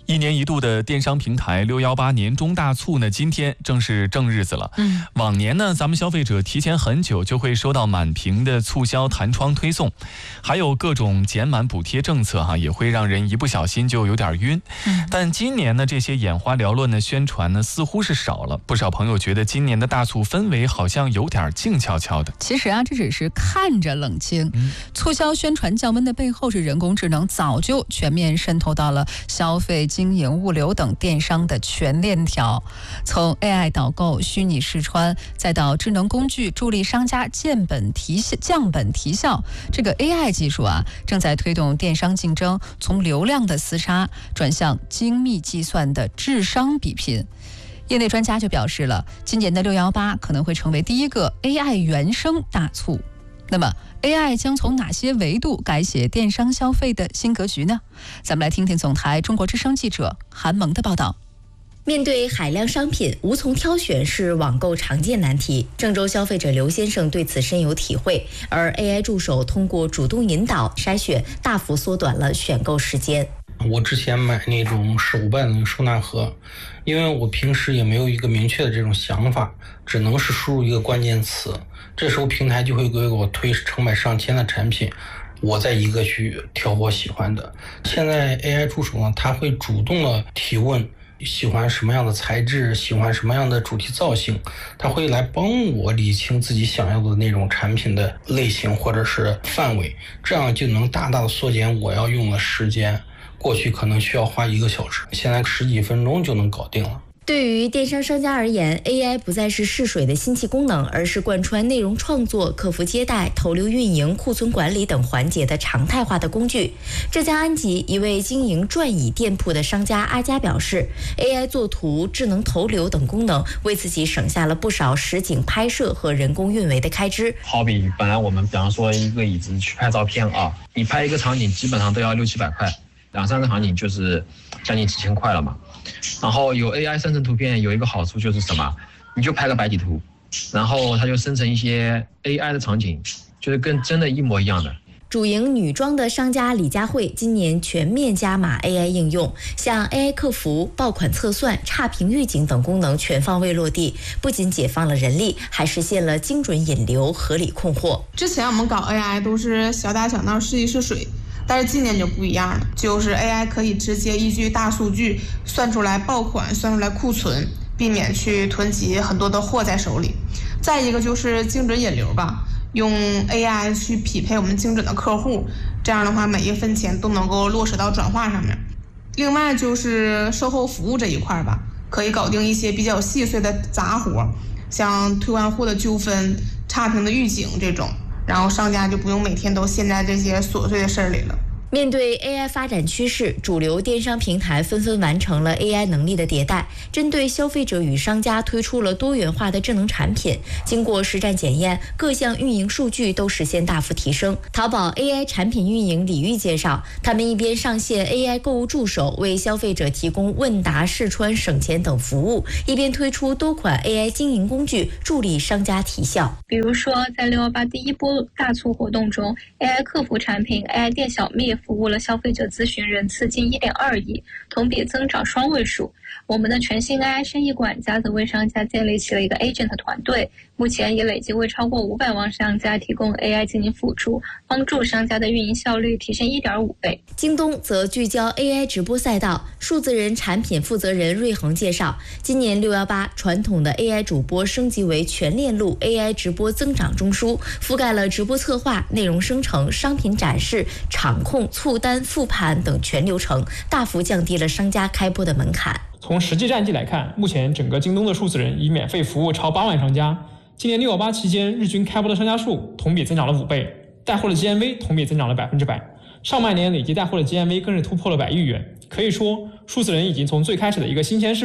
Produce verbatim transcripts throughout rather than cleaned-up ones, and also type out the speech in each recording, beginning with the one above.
一年一度的电商平台六一八年中大促呢，今天正是正日子了。嗯，往年呢，咱们消费者提前很久就会收到满屏的促销弹窗推送，还有各种减满补贴政策哈，也会让人一不小心就有点晕。嗯，但今年呢，这些眼花缭乱的宣传呢，似乎是少了。不少朋友觉得今年的大促氛围好像有点静悄悄的。 其实啊，这只是看着冷清。嗯，促销宣传降温的背后是人工智能早就全面渗透到了消费、经营、物流等电商的全链条，从 A I 导购、虚拟试穿，再到智能工具助力商家降本提降本提效，这个 A I 技术啊，正在推动电商竞争从流量的厮杀转向精密计算的智商比拼。业内专家就表示了，今年的六一八可能会成为第一个 A I 原生大促。那么 A I 将从哪些维度改写电商消费的新格局呢？咱们来听听总台中国之声记者韩萌的报道。 面对海量商品，无从挑选是网购常见难题。郑州消费者刘先生对此深有体会，而 A I 助手通过主动引导筛选，大幅缩短了选购时间。 我之前买那种手办的收纳盒，因为我平时也没有一个明确的这种想法，只能是输入一个关键词，这时候平台就会给我推成百上千的产品，我再一个去挑我喜欢的。现在 A I 助手呢，它会主动的提问，喜欢什么样的材质，喜欢什么样的主题造型，它会来帮我理清自己想要的那种产品的类型或者是范围，这样就能大大的缩减我要用的时间。过去可能需要花一个小时，现在十几分钟就能搞定了。 对于电商商家而言， A I 不再是试水的新奇功能，而是贯穿内容创作、客服接待、投流运营、库存管理等环节的常态化的工具。浙江安吉一位经营转椅店铺的商家阿佳表示， A I 作图、智能投流等功能为自己省下了不少实景拍摄和人工运维的开支。 好比本来我们比方说一个椅子去拍照片啊，你拍一个场景基本上都要六七百块，两三个场景就是将近几千块了嘛。然后有 A I 生成图片有一个好处就是什么，你就拍个白底图，然后它就生成一些 A I 的场景，就是跟真的一模一样的。 主营女装的商家李佳慧今年全面加码 A I 应用，像 A I 客服、爆款测算、差评预警等功能全方位落地，不仅解放了人力，还实现了精准引流、合理控货。 之前我们搞 A I 都是小打小闹、试一试水，但是今年就不一样了，就是 A I 可以直接依据大数据算出来爆款，算出来库存，避免去囤积很多的货在手里。再一个就是精准引流吧，用 A I 去匹配我们精准的客户，这样的话每一分钱都能够落实到转化上面。另外就是售后服务这一块吧，可以搞定一些比较细碎的杂活，像退换货的纠纷、差评的预警这种，然后商家就不用每天都陷在这些琐碎的事儿里了。 面对 A I 发展趋势，主流电商平台纷纷完成了 A I 能力的迭代，针对消费者与商家推出了多元化的智能产品。经过实战检验，各项运营数据都实现大幅提升。淘宝 A I 产品运营李玉介绍，他们一边上线 A I 购物助手，为消费者提供问答、试穿、省钱等服务，一边推出多款 A I 经营工具，助力商家提效。 比如说，在六一八第一波大促活动中 ，A I 客服产品 A I 店小蜜服务了消费者咨询人次近 一点二亿，同比增长双位数。我们的全新 A I 生意管家则为商家建立起了一个 agent 团队，目前已累计为超过五百万商家提供 A I 经营辅助，帮助商家的运营效率提升 一点五倍。 京东则聚焦 A I 直播赛道，数字人产品负责人瑞恒介绍，今年六一八传统的 A I 主播升级为全链路 A I 直播增长中枢，覆盖了直播策划、内容生成、商品展示、场控、促单、复盘等全流程，大幅降低了商家开播的门槛。 从实际战绩来看，目前整个京东的数字人已免费服务超八万商家。今年六一八期间，日均开播的商家数同比增长了五倍，带货的 G M V 同比增长了百分之百，上半年累计带货的 G M V 更是突破了百亿元。可以说，数字人已经从最开始的一个新鲜事物，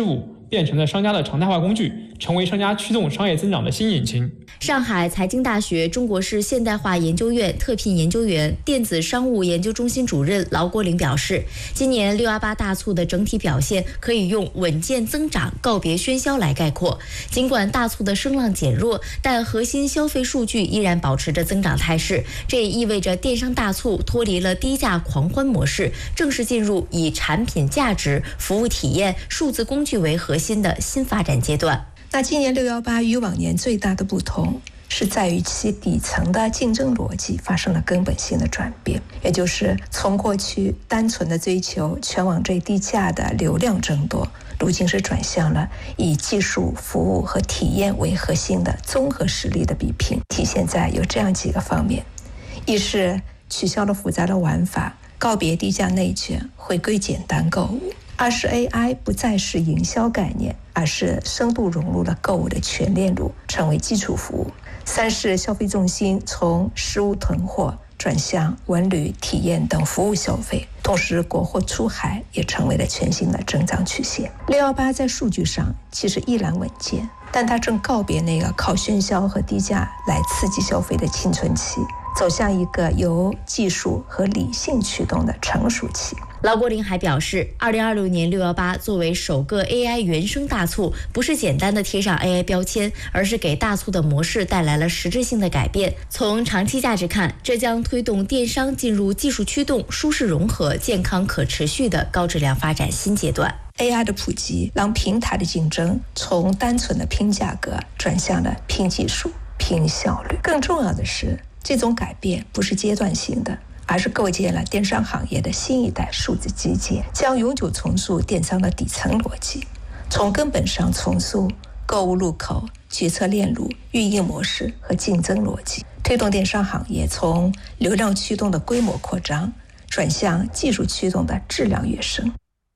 变成了商家的常态化工具，成为商家驱动商业增长的新引擎。 上海财经大学中国式现代化研究院特聘研究员、电子商务研究中心主任劳国林表示，今年六一八大促的整体表现可以用稳健增长、告别喧嚣来概括。尽管大促的声浪减弱，但核心消费数据依然保持着增长态势。这也意味着电商大促脱离了低价狂欢模式，正式进入以产品价值、服务体验、数字工具为核心的新发展阶段。 那今年六一八与往年最大的不同是在于其底层的竞争逻辑发生了根本性的转变，也就是从过去单纯的追求全网最低价的流量争夺，如今是转向了以技术、服务和体验为核心的综合实力的比拼。体现在有这样几个方面：一是取消了复杂的玩法，告别低价内卷，回归简单购物；二是 A I 不再是营销概念，而是深度融入了购物的全链路，成为基础服务；三是消费重心从实物囤货转向文旅、体验等服务消费，同时国货出海也成为了全新的增长曲线。六一八在数据上其实依然稳健，但它正告别那个靠喧嚣和低价来刺激消费的青春期，走向一个由技术和理性驱动的成熟期。 劳国林还表示，二零二六年六一八作为首个 A I 原生大促，不是简单的贴上 A I 标签，而是给大促的模式带来了实质性的改变。从长期价值看，这将推动电商进入技术驱动、舒适融合、健康可持续的高质量发展新阶段。 A I 的普及让平台的竞争从单纯的拼价格转向了拼技术、拼效率。更重要的是，这种改变不是阶段性的，而是构建了电商行业的新一代数字基建，将永久重塑电商的底层逻辑，从根本上重塑购物入口、决策链路、运营模式和竞争逻辑，推动电商行业从流量驱动的规模扩张转向技术驱动的质量跃升。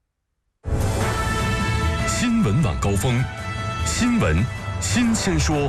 新闻晚高峰，新闻新鲜说。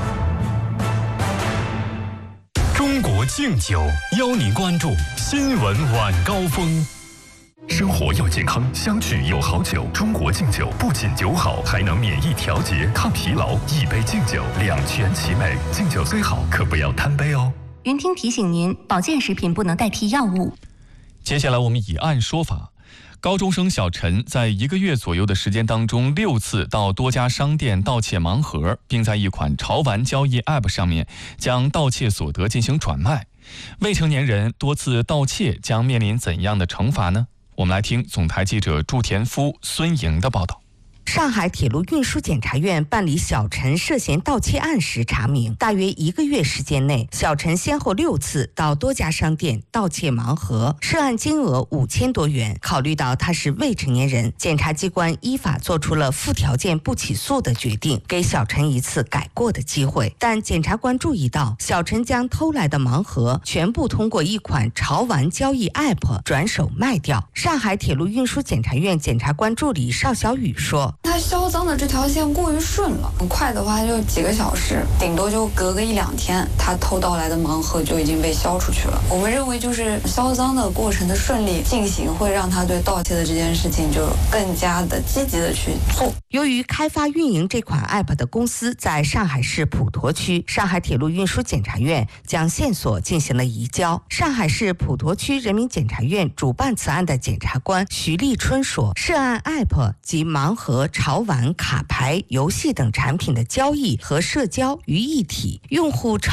中国敬酒邀您关注新闻晚高峰。生活要健康，相聚有好酒。中国敬酒不仅酒好，还能免疫调节、抗疲劳。一杯敬酒，两全其美。敬酒虽好，可不要贪杯哦。 云听提醒您，保健食品不能代替药物。 接下来我们以案说法。高中生小陈在一个月左右的时间当中，六次到多家商店盗窃盲盒，并在一款潮玩交易 App 上面将盗窃所得进行转卖。未成年人多次盗窃将面临怎样的惩罚呢？我们来听总台记者祝田夫、孙莹的报道。 上海铁路运输检察院办理小陈涉嫌盗窃案时查明，大约一个月时间内，小陈先后六次到多家商店盗窃盲盒，涉案金额五千多元。考虑到他是未成年人，检察机关依法作出了附条件不起诉的决定，给小陈一次改过的机会。但检察官注意到，小陈将偷来的盲盒全部通过一款潮玩交易 App 转手卖掉。上海铁路运输检察院检察官助理邵小雨说， 他销赃的这条线过于顺了，很快的话就几个小时，顶多就隔个一两天，他偷盗来的盲盒就已经被销出去了。我们认为就是销赃的过程的顺利进行，会让他对盗窃的这件事情就更加的积极的去做。 由于开发运营这款 App 的公司在上海市普陀区，上海铁路运输检察院将线索进行了移交。上海市普陀区人民检察院主办此案的检察官徐立春说，涉案 App 及盲盒、潮玩、卡牌、游戏等产品的交易和社交于一体，用户